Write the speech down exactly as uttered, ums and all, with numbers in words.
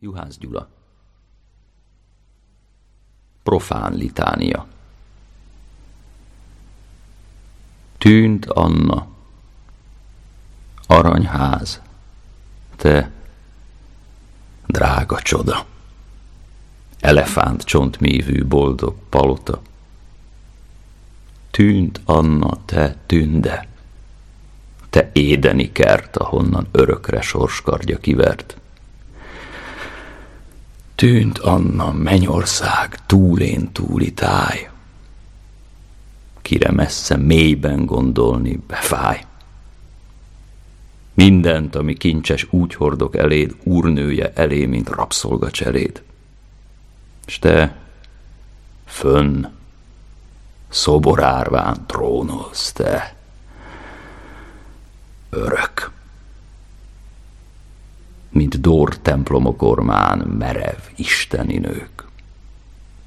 Juhász Gyula. Profán litánia. Tűnt Anna, aranyház, te drága csoda, elefánt csontmívű boldog palota. Tűnt Anna, te tünde, te édeni kert, ahonnan örökre sorskardja kivert. Tűnt Anna, mennyország, túlén túli táj, kire messze mélyben gondolni befáj. Mindent, ami kincses, úgy hordok eléd, úrnője elé, mint rabszolga cseléd. S te fönn, szoborárván trónolsz, te örök, mint dór templomok ormán merev isteni nők.